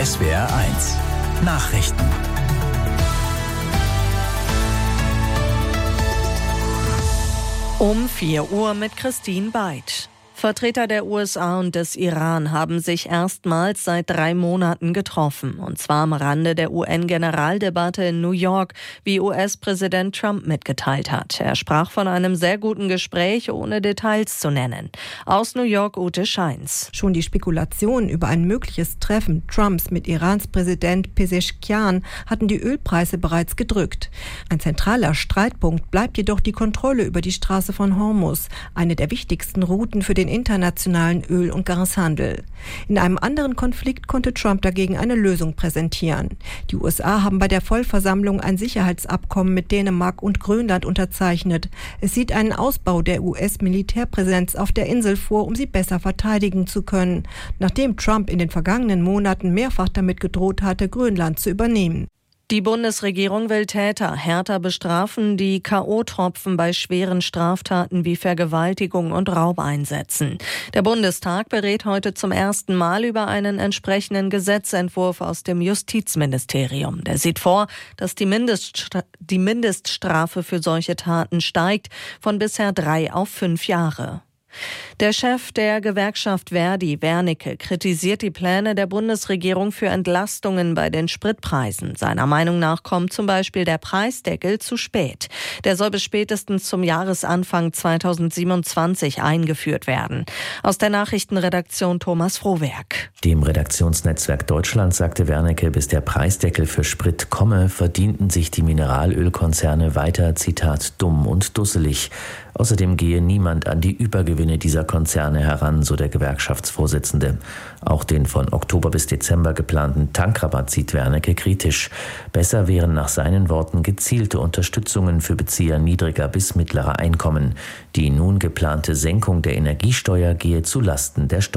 SWR1 Nachrichten. Um 4 Uhr mit Christine Beid. Vertreter der USA und des Iran haben sich erstmals seit 3 Monaten getroffen. Und zwar am Rande der UN-Generaldebatte in New York, wie US-Präsident Trump mitgeteilt hat. Er sprach von einem sehr guten Gespräch, ohne Details zu nennen. Aus New York, Ute Scheins. Schon die Spekulationen über ein mögliches Treffen Trumps mit Irans Präsident Pezeshkian hatten die Ölpreise bereits gedrückt. Ein zentraler Streitpunkt bleibt jedoch die Kontrolle über die Straße von Hormuz, eine der wichtigsten Routen für den internationalen Öl- und Gashandel. In einem anderen Konflikt konnte Trump dagegen eine Lösung präsentieren. Die USA haben bei der Vollversammlung ein Sicherheitsabkommen mit Dänemark und Grönland unterzeichnet. Es sieht einen Ausbau der US-Militärpräsenz auf der Insel vor, um sie besser verteidigen zu können, nachdem Trump in den vergangenen Monaten mehrfach damit gedroht hatte, Grönland zu übernehmen. Die Bundesregierung will Täter härter bestrafen, die K.O.-Tropfen bei schweren Straftaten wie Vergewaltigung und Raub einsetzen. Der Bundestag berät heute zum ersten Mal über einen entsprechenden Gesetzentwurf aus dem Justizministerium. Der sieht vor, dass die Mindeststrafe für solche Taten steigt von bisher 3 auf 5 Jahre. Der Chef der Gewerkschaft Verdi, Wernicke, kritisiert die Pläne der Bundesregierung für Entlastungen bei den Spritpreisen. Seiner Meinung nach kommt zum Beispiel der Preisdeckel zu spät. Der soll bis spätestens zum Jahresanfang 2027 eingeführt werden. Aus der Nachrichtenredaktion Thomas Frohwerk. Dem Redaktionsnetzwerk Deutschland sagte Wernicke, bis der Preisdeckel für Sprit komme, verdienten sich die Mineralölkonzerne weiter, Zitat, dumm und dusselig. Außerdem gehe niemand an die Übergewinne dieser Konzerne heran, so der Gewerkschaftsvorsitzende. Auch den von Oktober bis Dezember geplanten Tankrabatt sieht Wernicke kritisch. Besser wären nach seinen Worten gezielte Unterstützungen für Bezieher niedriger bis mittlerer Einkommen. Die nun geplante Senkung der Energiesteuer gehe zu Lasten der